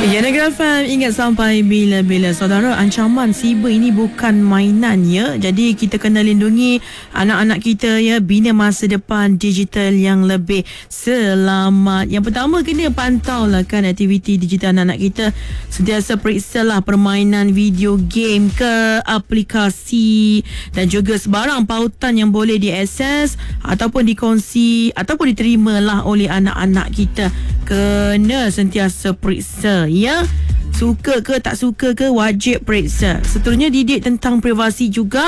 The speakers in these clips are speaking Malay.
Ya, Negara FM, ingat sampai bila-bila saudara, ancaman siber ini bukan mainan ya. Jadi kita kena lindungi anak-anak kita ya, bina masa depan digital yang lebih selamat. Yang pertama, kena pantau lah kan aktiviti digital anak-anak kita. Sentiasa periksa lah permainan video game ke aplikasi dan juga sebarang pautan yang boleh diakses ataupun dikongsi ataupun diterima lah oleh anak-anak kita. Kena sentiasa periksa ya. Suka ke tak suka ke, wajib periksa. Seterusnya, didik tentang privasi juga.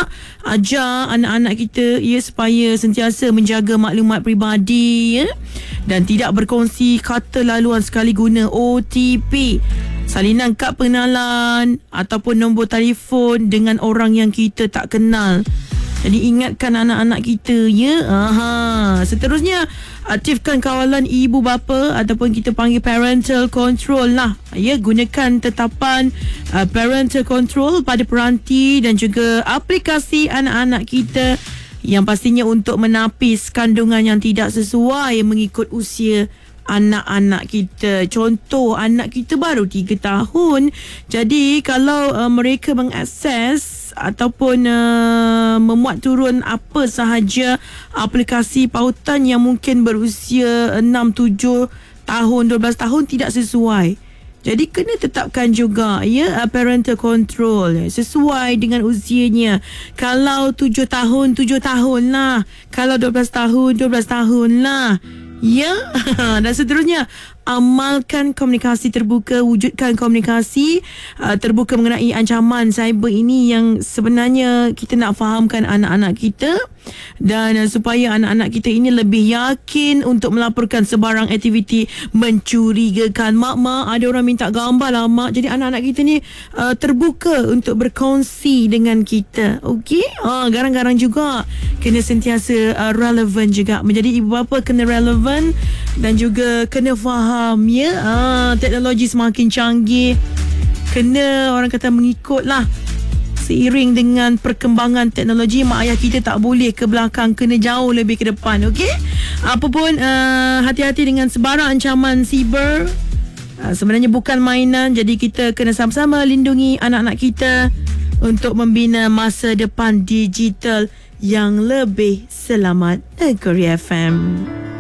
Ajar anak-anak kita ya supaya sentiasa menjaga maklumat peribadi ya, dan tidak berkongsi kata laluan sekali guna, OTP, salinan kad pengenalan ataupun nombor telefon dengan orang yang kita tak kenal. Jadi ingatkan anak-anak kita ya. Seterusnya, aktifkan kawalan ibu bapa ataupun kita panggil parental control lah ya. Gunakan tetapan parental control pada peranti dan juga aplikasi anak-anak kita, yang pastinya untuk menapis kandungan yang tidak sesuai mengikut usia anak-anak kita. Contoh, anak kita baru 3 tahun. Jadi kalau mereka mengakses ataupun memuat turun apa sahaja aplikasi pautan yang mungkin berusia 6, 7 tahun, 12 tahun tidak sesuai, jadi kena tetapkan juga ya parental control sesuai dengan usianya. Kalau 7 tahun, 7 tahun lah. Kalau 12 tahun, 12 tahun lah. Ya. Dan seterusnya, amalkan komunikasi terbuka, wujudkan komunikasi terbuka mengenai ancaman cyber ini yang sebenarnya kita nak fahamkan anak-anak kita, dan supaya anak-anak kita ini lebih yakin untuk melaporkan sebarang aktiviti mencurigakan. Mak, ada orang minta gambar lah mak. Jadi anak-anak kita ni terbuka untuk berkongsi dengan kita. Okey? Garang-garang juga kena sentiasa relevan juga. Menjadi ibu bapa kena relevan dan juga kena faham ya. Teknologi semakin canggih, kena orang kata mengikut lah seiring dengan perkembangan teknologi. Mak ayah kita tak boleh ke belakang, kena jauh lebih ke depan. Okey, apa pun hati-hati dengan sebarang ancaman siber. Sebenarnya bukan mainan. Jadi kita kena sama-sama lindungi anak-anak kita untuk membina masa depan digital yang lebih selamat. Negeri FM.